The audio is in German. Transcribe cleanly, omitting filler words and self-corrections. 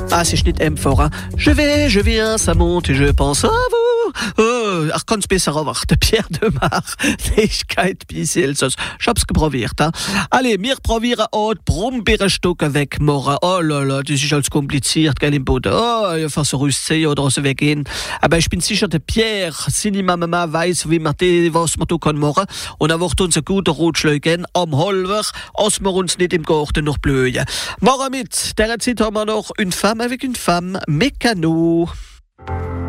Ah, c'est nicht empfohlen. Je viens, ça monte et je pense à vous. Oh, ach, kann's besser erwarten. Pierre Demar, Fähigkeit bis Elsass. Ich hab's probiert, hein. Allez, wir probieren auch die Brombeerenstocke wegmachen. Oh lala, das ist alles kompliziert, gell, im Boden. Oh, ich fasse Rüstsee oder so weggehen. Aber ich bin sicher, der Pierre, seine Mama weiß, wie man was man da kann machen. Und er wird uns ein guter Ratschlag geben am Halber, als wir uns nicht im Garten noch blöden. Machen wir mit. Derzeit haben wir noch une femme avec une femme, Mécano.